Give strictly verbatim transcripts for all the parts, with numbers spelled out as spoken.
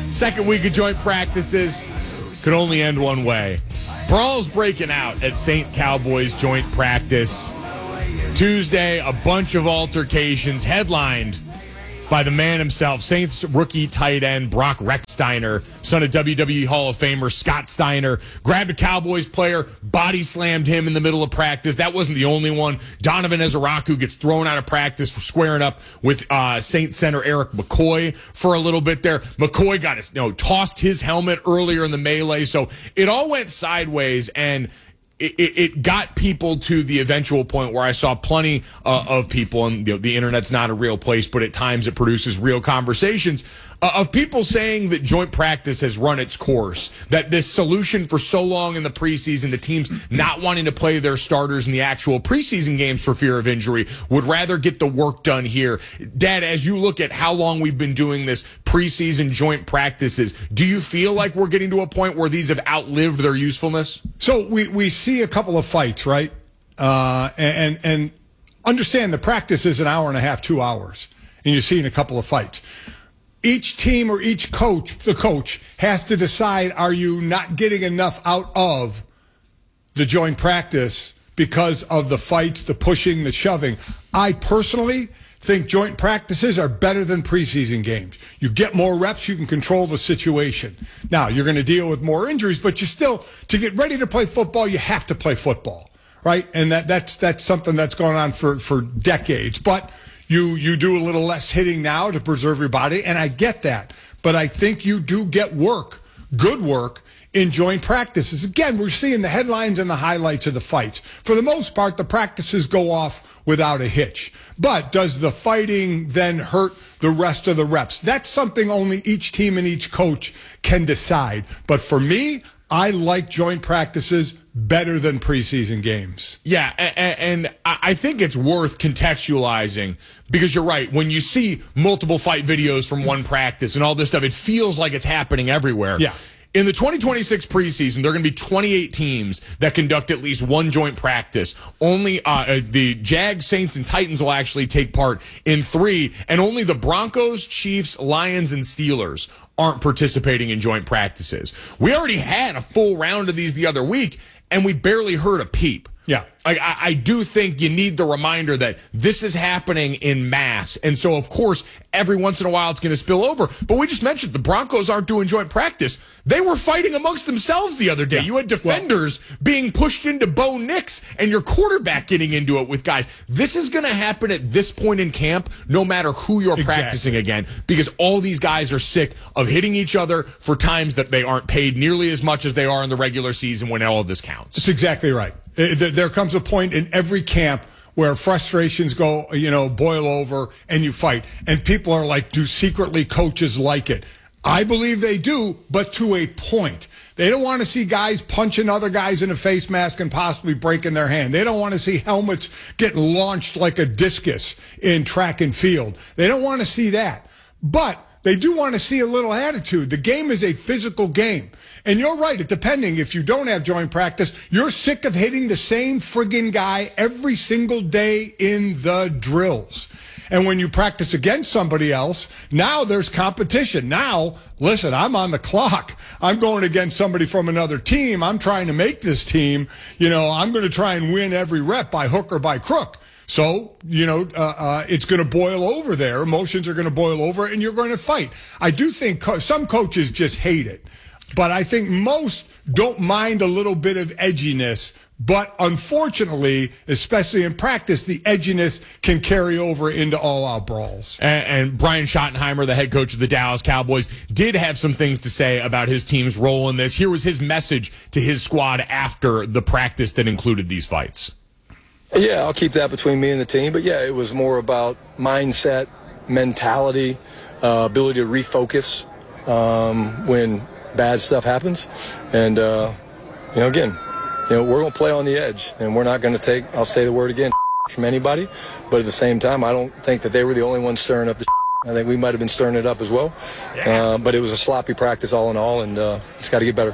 Second week of joint practices could only end one way. Brawls breaking out at Saint Cowboys joint practice. Tuesday, a bunch of altercations headlined by the man himself, Saints rookie tight end Brock Rechsteiner, son of W W E Hall of Famer Scott Steiner, grabbed a Cowboys player, body slammed him in the middle of practice. That wasn't the only one. Donovan Ezeraku gets thrown out of practice for squaring up with uh, Saints center Eric McCoy for a little bit there. McCoy got his, you know, tossed his helmet earlier in the melee, so it all went sideways, and It, it, it got people to the eventual point where I saw plenty uh, of people, and you know, the internet's not a real place, but at times it produces real conversations, uh, of people saying that joint practice has run its course, that this solution for so long in the preseason, the teams not wanting to play their starters in the actual preseason games for fear of injury, would rather get the work done here. Dad, as you look at how long we've been doing this preseason joint practices, do you feel like we're getting to a point where these have outlived their usefulness? So we, we see a couple of fights, right? Uh, and, and understand the practice is an hour and a half, two hours, and you're seeing a couple of fights. Each team or each coach, the coach, has to decide, are you not getting enough out of the joint practice because of the fights, the pushing, the shoving? I personally think joint practices are better than preseason games. You get more reps, you can control the situation. Now, you're going to deal with more injuries, but you still, to get ready to play football, you have to play football, right? And that that's that's something that's gone on for, for decades. But you you do a little less hitting now to preserve your body, and I get that. But I think you do get work, good work, in joint practices. Again, we're seeing the headlines and the highlights of the fights. For the most part, the practices go off without a hitch. But does the fighting then hurt the rest of the reps? That's something only each team and each coach can decide. But for me, I like joint practices better than preseason games. Yeah, and, and I think it's worth contextualizing, because you're right. When you see multiple fight videos from one practice and all this stuff, it feels like it's happening everywhere. Yeah. In the twenty twenty-six preseason, there are going to be twenty-eight teams that conduct at least one joint practice. Only uh, the Jags, Saints, and Titans will actually take part in three, and only the Broncos, Chiefs, Lions, and Steelers aren't participating in joint practices. We already had a full round of these the other week, and we barely heard a peep. Yeah. I, I do think you need the reminder that this is happening in mass. And so, of course, every once in a while it's going to spill over. But we just mentioned the Broncos aren't doing joint practice. They were fighting amongst themselves the other day. Yeah. You had defenders well, being pushed into Bo Nix and your quarterback getting into it with guys. This is going to happen at this point in camp, no matter who you're exactly. practicing again, because all these guys are sick of hitting each other for times that they aren't paid nearly as much as they are in the regular season when all of this counts. That's exactly right. There comes a point in every camp where frustrations go, you know, boil over and you fight. And people are like, do secretly coaches like it? I believe they do, but to a point. They don't want to see guys punching other guys in a face mask and possibly breaking their hand. They don't want to see helmets getting launched like a discus in track and field. They don't want to see that. But they do want to see a little attitude. The game is a physical game. And you're right, depending, if you don't have joint practice, you're sick of hitting the same friggin' guy every single day in the drills. And when you practice against somebody else, now there's competition. Now, listen, I'm on the clock. I'm going against somebody from another team. I'm trying to make this team. You know, I'm going to try and win every rep by hook or by crook. So, you know, uh, uh, it's going to boil over there. Emotions are going to boil over, and you're going to fight. I do think co- some coaches just hate it. But I think most don't mind a little bit of edginess. But unfortunately, especially in practice, the edginess can carry over into all-out brawls. And, and Brian Schottenheimer, the head coach of the Dallas Cowboys, did have some things to say about his team's role in this. Here was his message to his squad after the practice that included these fights. Yeah, I'll keep that between me and the team. But, yeah, it was more about mindset, mentality, uh, ability to refocus um, when – bad stuff happens. And, uh, you know, again, you know, we're going to play on the edge, and we're not going to take, I'll say the word again, from anybody. But at the same time, I don't think that they were the only ones stirring up the I think we might have been stirring it up as well. Yeah. Uh, but it was a sloppy practice all in all, and uh, it's got to get better.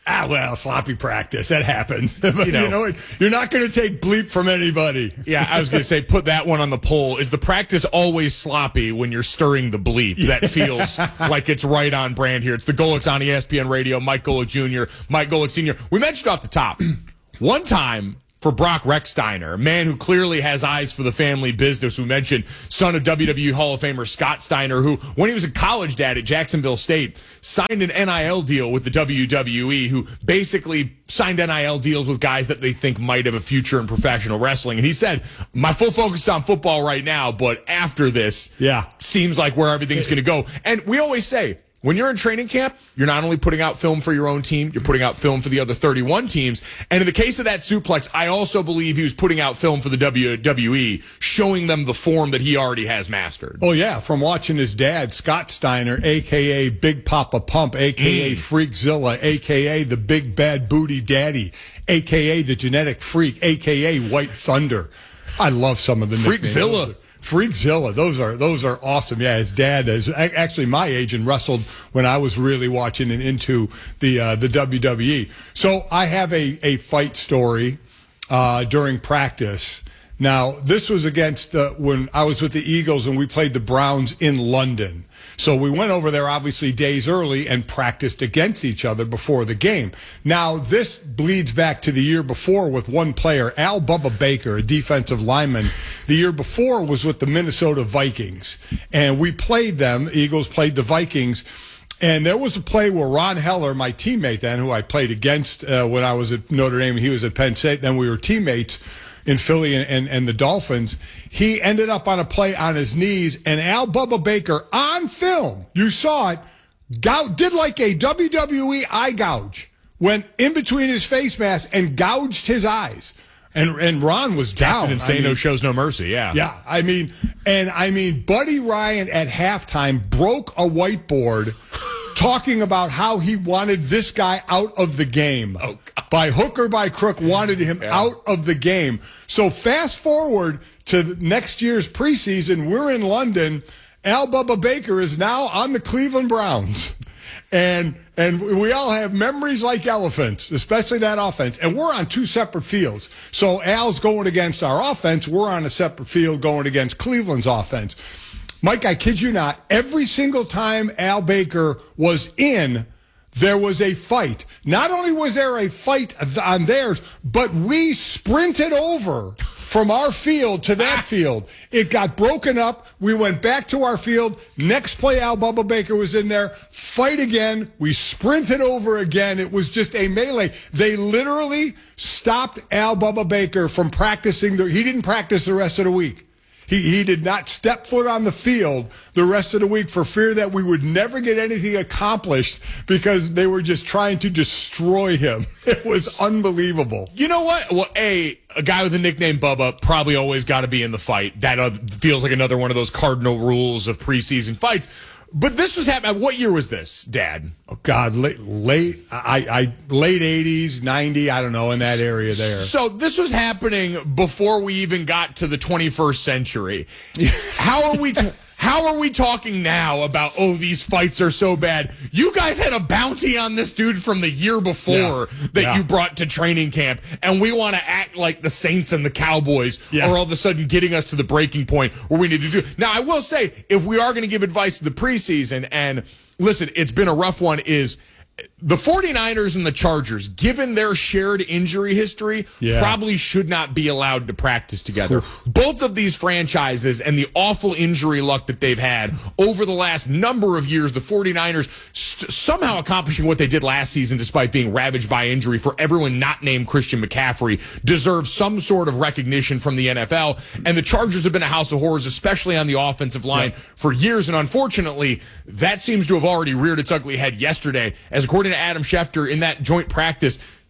Ah, well, sloppy practice. That happens. But You know. you know what? You're not going to take bleep from anybody. Yeah, I was going to say, put that one on the poll. Is the practice always sloppy when you're stirring the bleep? That feels like it's right on brand here. It's the Golics on E S P N Radio. Mike Golick Junior, Mike Golick Senior We mentioned off the top, one time for Brock Rechsteiner, a man who clearly has eyes for the family business. We mentioned son of W W E Hall of Famer Scott Steiner, who, when he was a college dad at Jacksonville State, signed an N I L deal with the W W E, who basically signed N I L deals with guys that they think might have a future in professional wrestling. And he said, my full focus is on football right now, but after this, yeah, seems like where everything's going to go. And we always say, when you're in training camp, you're not only putting out film for your own team, you're putting out film for the other thirty-one teams. And in the case of that suplex, I also believe he was putting out film for the W W E, showing them the form that he already has mastered. Oh, yeah, from watching his dad, Scott Steiner, a k a. Big Papa Pump, a k a. Mm. Freakzilla, a k a the Big Bad Booty Daddy, a k a the Genetic Freak, a k a. White Thunder. I love some of the nicknames. Freakzilla. Freakzilla, those are those are awesome. Yeah, his dad is actually my age and wrestled when I was really watching and into the uh, the W W E. So I have a a fight story uh, during practice. Now this was against uh, when I was with the Eagles and we played the Browns in London. So we went over there obviously days early and practiced against each other before the game. Now this bleeds back to the year before with one player, Al Bubba Baker, a defensive lineman. The year before was with the Minnesota Vikings. And we played them. The Eagles played the Vikings. And there was a play where Ron Heller, my teammate then, who I played against uh, when I was at Notre Dame, he was at Penn State. Then we were teammates in Philly and, and, and the Dolphins. He ended up on a play on his knees, and Al Bubba Baker, on film, you saw it, gou- did like a W W E eye gouge, went in between his face mask and gouged his eyes. And and Ron was down. Captain Insano I mean, shows no mercy, yeah. Yeah, I mean, and I mean, Buddy Ryan at halftime broke a whiteboard talking about how he wanted this guy out of the game. Oh, God. By hook or by crook, wanted him yeah. out of the game. So fast forward to next year's preseason, we're in London. Al Bubba Baker is now on the Cleveland Browns. And and we all have memories like elephants, especially that offense. And we're on two separate fields. So Al's going against our offense. We're on a separate field going against Cleveland's offense. Mike, I kid you not, every single time Al Baker was in, there was a fight. Not only was there a fight on theirs, but we sprinted over from our field to that field. It got broken up. We went back to our field. Next play, Al Bubba Baker was in there. Fight again. We sprinted over again. It was just a melee. They literally stopped Al Bubba Baker from practicing. The, he didn't practice the rest of the week. He, he did not step foot on the field the rest of the week for fear that we would never get anything accomplished because they were just trying to destroy him. It was unbelievable. You know what? Well, A, a guy with the nickname Bubba probably always got to be in the fight. That uh, feels like another one of those cardinal rules of preseason fights. But this was happening. What year was this, Dad? Oh God, late, late, I, I, late eighties, ninety. I don't know, in that area there. So this was happening before we even got to the twenty-first century. How are we? T- How are we talking now about, oh, these fights are so bad? You guys had a bounty on this dude from the year before yeah. that yeah. you brought to training camp, and we want to act like the Saints and the Cowboys yeah. are all of a sudden getting us to the breaking point where we need to do. Now, I will say, if we are going to give advice to the preseason, and listen, it's been a rough one, is the 49ers and the Chargers, given their shared injury history, yeah. probably should not be allowed to practice together. Both of these franchises and the awful injury luck that they've had over the last number of years, the 49ers st- somehow accomplishing what they did last season despite being ravaged by injury for everyone not named Christian McCaffrey, deserves some sort of recognition from the N F L. And the Chargers have been a house of horrors, especially on the offensive line, yeah. for years. And unfortunately, that seems to have already reared its ugly head yesterday, as according to Adam Schefter, in that joint practice,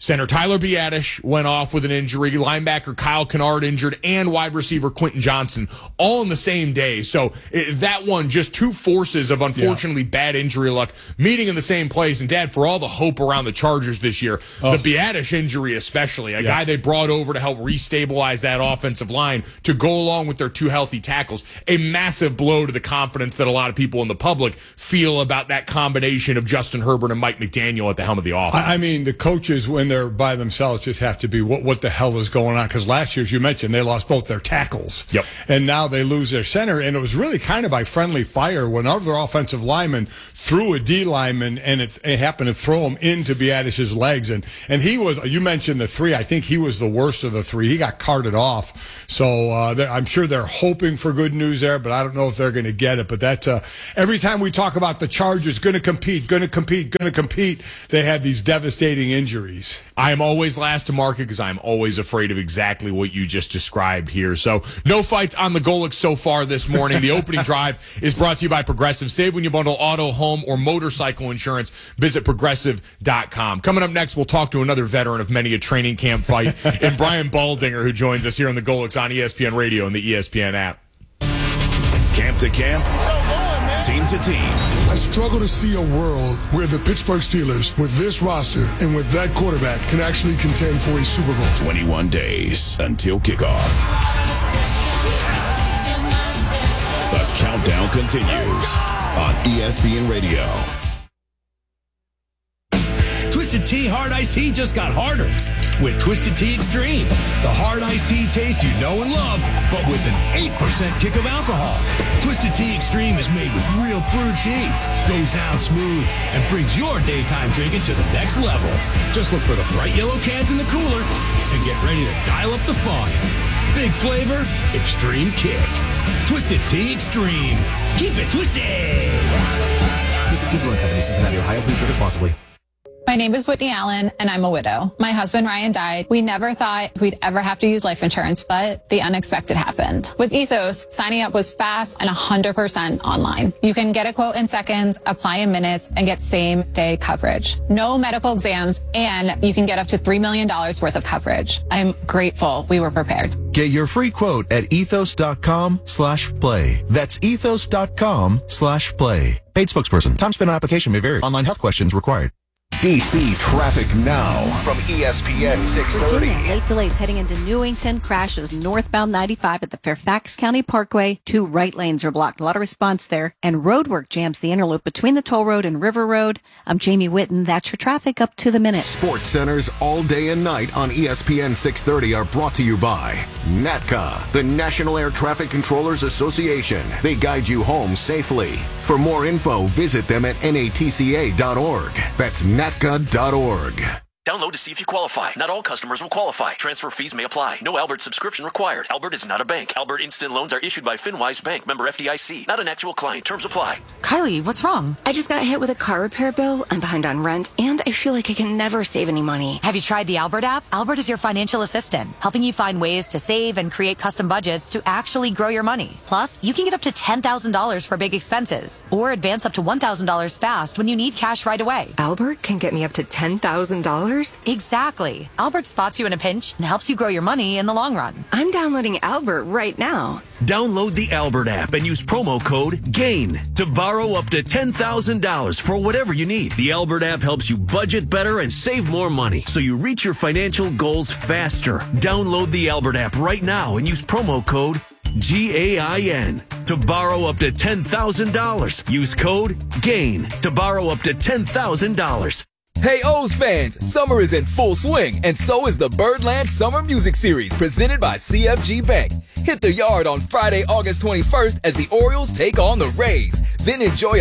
Center Tyler Biadasz went off with an injury, linebacker Kyle Kennard injured, and wide receiver Quentin Johnson all in the same day. So it, that one, just two forces of unfortunately yeah. bad injury luck meeting in the same place. And, Dad, for all the hope around the Chargers this year, oh. the Biadasz injury especially, a yeah. guy they brought over to help restabilize that offensive line to go along with their two healthy tackles, a massive blow to the confidence that a lot of people in the public feel about that combination of Justin Herbert and Mike McDaniel at the helm of the offense. I mean, the coaches, when they're by themselves, just have to be what what the hell is going on, because last year, as you mentioned, they lost both their tackles. Yep. And now they lose their center, and it was really kind of by friendly fire when other offensive lineman threw a D lineman, and it, it happened to throw him into Biadasz's legs, and and he was, you mentioned the three, I think he was the worst of the three. He got carted off, so uh, I'm sure they're hoping for good news there, but I don't know if they're going to get it. But that's uh, every time we talk about the Chargers going to compete, going to compete, going to compete, they have these devastating injuries. I am always last to market because I'm always afraid of exactly what you just described here. So no fights on the Golics so far this morning. The opening drive is brought to you by Progressive. Save when you bundle auto, home, or motorcycle insurance. Visit progressive dot com. Coming up next, we'll talk to another veteran of many a training camp fight, and Brian Baldinger, who joins us here on the Golics on E S P N Radio and the E S P N app. Camp to camp. So team to team. I struggle to see a world where the Pittsburgh Steelers, with this roster and with that quarterback, can actually contend for a Super Bowl. twenty-one days until kickoff. The countdown continues on E S P N Radio. Twisted Tea Hard Iced Tea just got harder with Twisted Tea Extreme. The hard iced tea taste you know and love, but with an eight percent kick of alcohol. Twisted Tea Extreme is made with real brewed tea, goes down smooth, and brings your daytime drinking to the next level. Just look for the bright yellow cans in the cooler and get ready to dial up the fun. Big flavor, extreme kick. Twisted Tea Extreme. Keep it twisted. Twisted Tea Brewing Company, Cincinnati, Ohio. Please drink responsibly. My name is Whitney Allen, and I'm a widow. My husband, Ryan, died. We never thought we'd ever have to use life insurance, but the unexpected happened. With Ethos, signing up was fast and one hundred percent online. You can get a quote in seconds, apply in minutes, and get same-day coverage. No medical exams, and you can get up to three million dollars worth of coverage. I'm grateful we were prepared. Get your free quote at ethos.com slash play. That's ethos.com slash play. Paid spokesperson. Time spent on application may vary. Online health questions required. D C traffic now from E S P N six thirty. Virginia, late delays heading into Newington. Crashes northbound ninety-five at the Fairfax County Parkway. Two right lanes are blocked. A lot of response there. And roadwork jams the interloop between the toll road and River Road. I'm Jamie Whitten. That's your traffic up to the minute. Sports centers all day and night on E S P N six thirty are brought to you by NATCA, the National Air Traffic Controllers Association. They guide you home safely. For more info, visit them at N A T C A dot org. That's natca dot org. Download to see if you qualify. Not all customers will qualify. Transfer fees may apply. No Albert subscription required. Albert is not a bank. Albert Instant Loans are issued by FinWise Bank, member F D I C. Not an actual client. Terms apply. Kylie, what's wrong? I just got hit with a car repair bill. I'm behind on rent, and I feel like I can never save any money. Have you tried the Albert app? Albert is your financial assistant, helping you find ways to save and create custom budgets to actually grow your money. Plus, you can get up to ten thousand dollars for big expenses, or advance up to one thousand dollars fast when you need cash right away. Albert can get me up to ten thousand dollars? Exactly. Albert spots you in a pinch and helps you grow your money in the long run. I'm downloading Albert right now. Download the Albert app and use promo code GAIN to borrow up to ten thousand dollars for whatever you need. The Albert app helps you budget better and save more money so you reach your financial goals faster. Download the Albert app right now and use promo code G A I N to borrow up to ten thousand dollars. Use code GAIN to borrow up to ten thousand dollars. Hey O's fans, summer is in full swing, and so is the Birdland Summer Music Series presented by C F G Bank. Hit the yard on Friday, August twenty-first as the Orioles take on the Rays. Then enjoy